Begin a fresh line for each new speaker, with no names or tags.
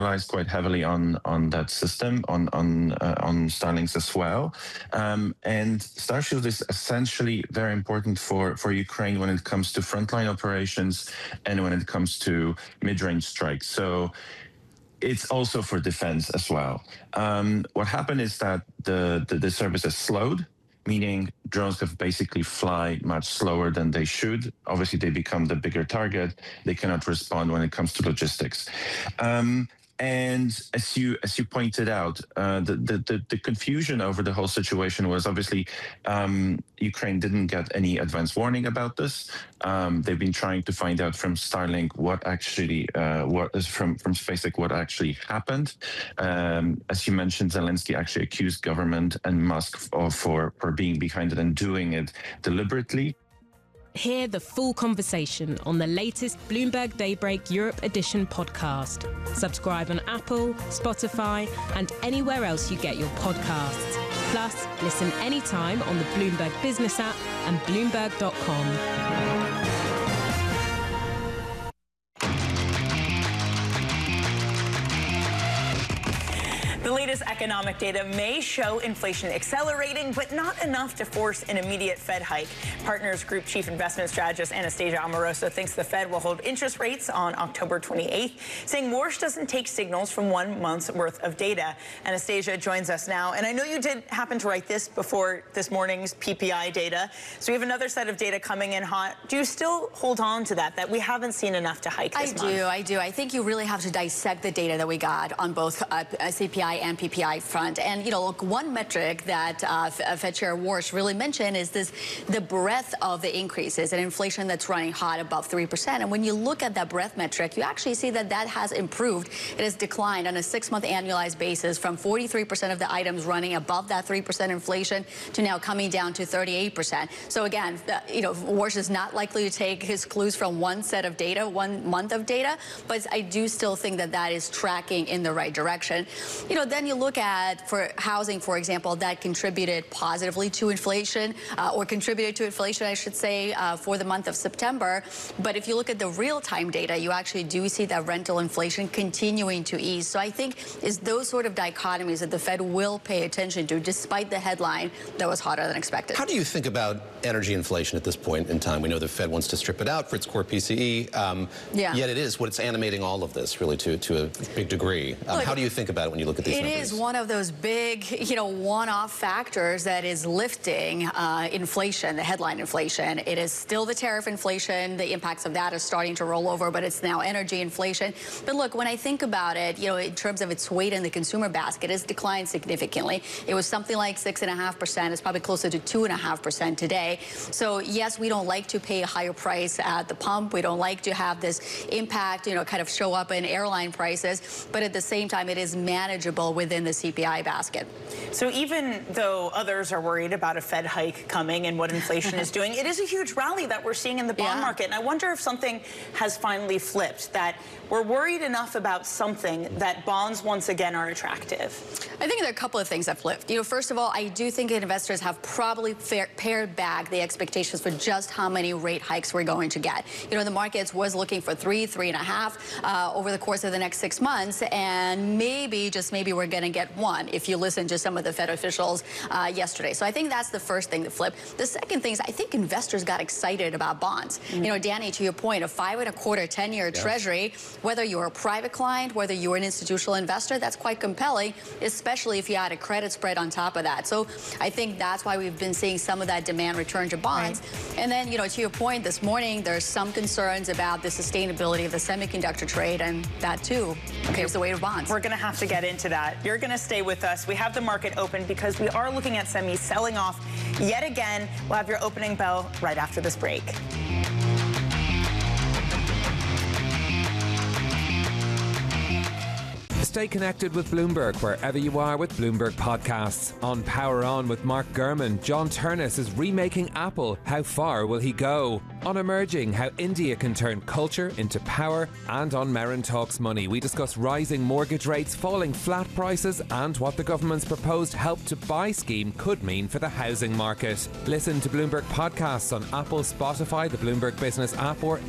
relies quite heavily on that system, on Starlinks as well. And Starshield is essentially very important for Ukraine when it comes to frontline operations and when it comes to mid-range strikes. So it's also for defense as well. What happened is that the service has slowed, meaning drones have basically fly much slower than they should. Obviously, they become the bigger target. They cannot respond when it comes to logistics. And as you pointed out, the confusion over the whole situation was obviously Ukraine didn't get any advance warning about this. They've been trying to find out from Starlink what actually what is from SpaceX what actually happened. As you mentioned, Zelensky actually accused government and Musk for being behind it and doing it deliberately.
Hear the full conversation on the latest Bloomberg Daybreak Europe Edition podcast. Subscribe on Apple, Spotify, and anywhere else you get your podcasts. Plus, listen anytime on the Bloomberg Business app and Bloomberg.com.
The latest economic data may show inflation accelerating, but not enough to force an immediate Fed hike. Partners Group Chief Investment Strategist Anastasia Amoroso thinks the Fed will hold interest rates on October 28th, saying Warsh doesn't take signals from 1 month's worth of data. Anastasia joins us now, and I know you did happen to write this before this morning's PPI data, so we have another set of data coming in hot. Do you still hold on to that we haven't seen enough to hike this month?
I do. I think you really have to dissect the data that we got on both CPI and PPI front. And, look, one metric that Fed Chair Warsh really mentioned is the breadth of the increases and inflation that's running hot above 3%. And when you look at that breadth metric, you actually see that has improved. It has declined on a 6-month annualized basis from 43% of the items running above that 3% inflation to now coming down to 38%. So again, Warsh is not likely to take his clues from one set of data, 1 month of data, but I do still think that is tracking in the right direction. Then you look at, for housing, for example, that contributed positively to inflation, or contributed to inflation, I should say, for the month of September. But if you look at the real-time data, you actually do see that rental inflation continuing to ease. So I think it's those sort of dichotomies that the Fed will pay attention to, despite the headline that was hotter than expected.
How do you think about energy inflation at this point in time? We know the Fed wants to strip it out for its core PCE, yet it is what's animating all of this, really, to a big degree. How do you think about it when you look at these numbers?
It is one of those big, one-off factors that is lifting inflation, the headline inflation. It is still the tariff inflation. The impacts of that are starting to roll over, but it's now energy inflation. But look, when I think about it, in terms of its weight in the consumer basket, it has declined significantly. It was something like 6.5%. It's probably closer to 2.5% today. So yes, we don't like to pay a higher price at the pump. We don't like to have this impact, kind of show up in airline prices. But at the same time, it is manageable within the CPI basket.
So even though others are worried about a Fed hike coming and what inflation is doing, it is a huge rally that we're seeing in the bond market. And I wonder if something has finally flipped, that we're worried enough about something that bonds once again are attractive.
I think there are a couple of things that flipped. First of all, I do think investors have probably pared back the expectations for just how many rate hikes we're going to get. The markets was looking for 3.5 over the course of the next 6 months, and maybe, just maybe, we're going to get 1 if you listen to some of the Fed officials yesterday. So I think that's the first thing that flipped. The second thing is I think investors got excited about bonds. Danny, to your point, a 5.25 10-year Treasury, whether you're a private client, whether you're an institutional investor, that's quite compelling, especially if you add a credit spread on top of that. So I think that's why we've been seeing some of that demand return to bonds. Right. And then, to your point, this morning, there's some concerns about the sustainability of the semiconductor trade, and that too paves the way to bonds.
We're going to have to get into that. You're going to stay with us. We have the market open because we are looking at semis selling off yet again. We'll have your opening bell right after this break.
Stay connected with Bloomberg wherever you are with Bloomberg Podcasts. On Power On with Mark Gurman, John Turnus is remaking Apple. How far will he go? On Emerging, how India can turn culture into power. And on Merrin Talks Money, we discuss rising mortgage rates, falling flat prices, and what the government's proposed Help to Buy scheme could mean for the housing market. Listen to Bloomberg Podcasts on Apple, Spotify, the Bloomberg Business app, or